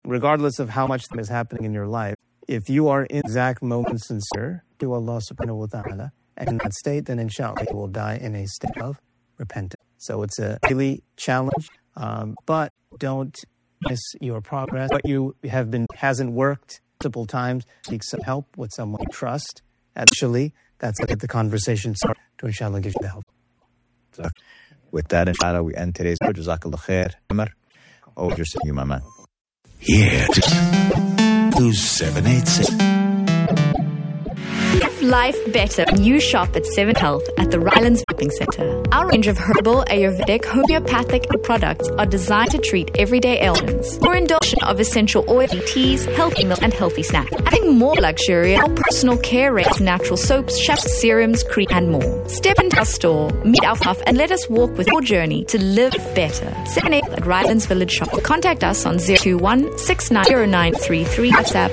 regardless of how much is happening in your life, if you are in exact moment sincere to Allah subhanahu wa ta'ala, and in that state, then inshallah you will die in a state of repentance. So it's a daily challenge, but don't miss your progress. What you have been hasn't worked multiple times, seek some help with someone you trust. Actually, that's what the conversation starts to inshallah give you the help. So, with that, inshallah, we end today's show. Jazakallah khair. Umar, over to you, my man. Here to 786. Live life better when you shop at 7 Health at the Rylands Shopping Centre. Our range of herbal, Ayurvedic, homeopathic products are designed to treat everyday ailments. More indulgence of essential oily teas, healthy milk, and healthy snacks. Adding more luxury, our personal care range, natural soaps, shafts, serums, cream, and more. Step into our store, meet our staff, and let us walk with your journey to live better. 7 Health at Rylands Village Shop. Contact us on 021-690933, WhatsApp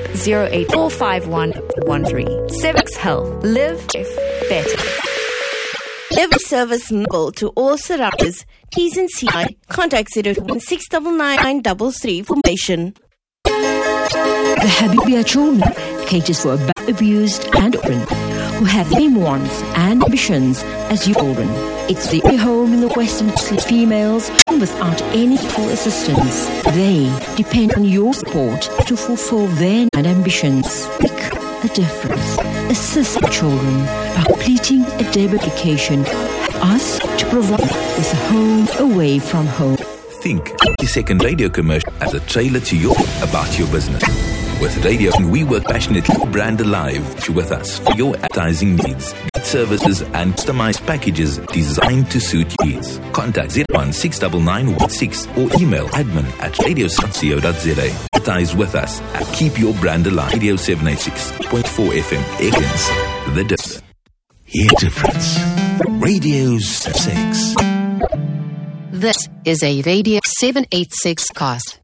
0845113. 7 Health. Live better. Every service noble to all surrounders. T's and C's. Contact 0169993 for information. The Habibia Children caters for abused and orphan who have the same wants and ambitions as you children. It's the only home in the Western for females without any full assistance. They depend on your support to fulfill their ambitions. Make a difference. Assist children by completing a debit application. Us to provide with a home away from home. Think 30-second radio commercial as a trailer to about your business. With radio, we work passionately to brand alive with us for your advertising needs, services and customized packages designed to suit your needs. Contact 0169916 or email admin@radio.co.za. Advertise with us and keep your brand alive. Radio 786.4 FM. Against the difference. Hear difference. Radio 6. This is a Radio 786 cast.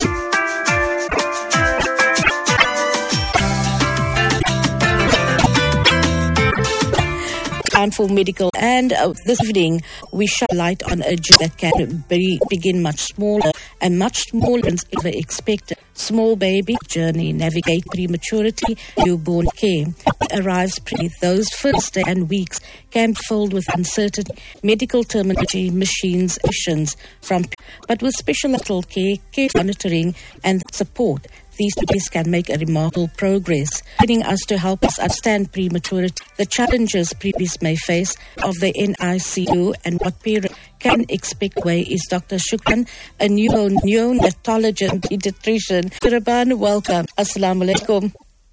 For medical, and this evening we shine light on a journey that can begin much smaller and much smaller than ever expected. Small baby journey, navigate prematurity, newborn care. Arrives pre those first days and weeks can be filled with uncertainty, medical terminology, machines, missions but with special medical care monitoring and support. These studies can make a remarkable progress, leading us to help us understand prematurity, the challenges babies may face of the NICU, and what parents can expect. Way is Dr. Shukran, a neonatologist and pediatrician. Shukran, welcome. Assalamu alaikum.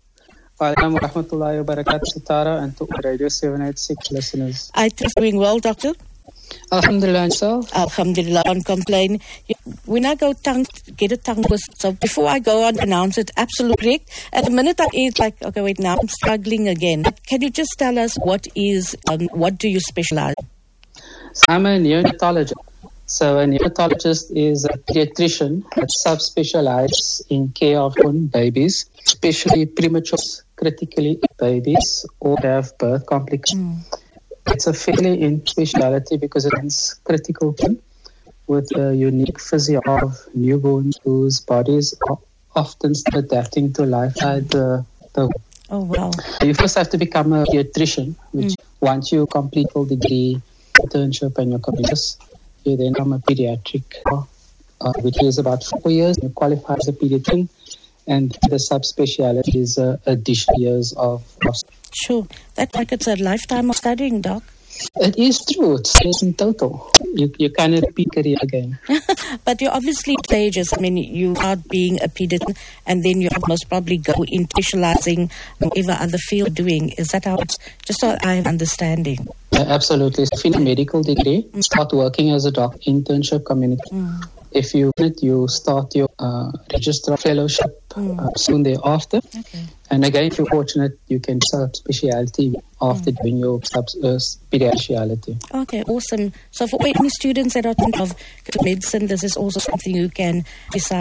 Wa alaikum wa rahmatullahi wa barakatuh, Tara, and to Radio 786 listeners. I think doing well, Doctor. Alhamdulillah, yourself? Alhamdulillah, don't complain. When I go get a tongue twist, so before I go on pronounce it absolutely correct, at the minute it's like, okay, wait, now I'm struggling again. Can you just tell us what do you specialize? So I'm a neonatologist. So a neonatologist is a pediatrician that subspecializes in care of newborn babies, especially premature, critically ill babies or have birth complications. It's a fairly in speciality because it is critical with a unique physiology of newborns whose bodies are often still adapting to life outside the womb. Oh, wow. You first have to become a pediatrician, which once you complete full degree, internship and your commitments, you then become a pediatric, which is about 4 years. You qualify as a pediatrician, and the subspeciality is additional years of Sure. That's like it's a lifetime of studying, Doc. It is true. It's in total. You can't repeat career again. But you're obviously stages. I mean, you are being a pediatrician, and then you most probably go in specializing whatever other field doing. Is that how it's, just so I have understanding? Absolutely. So finish a medical degree, start working as a doctor, internship, community. If you start your registrar fellowship soon thereafter. Okay. And again, if you're fortunate, you can subspecialty after doing your pediatriciality. Okay, awesome. So for any students that are thinking of medicine, this is also something you can decide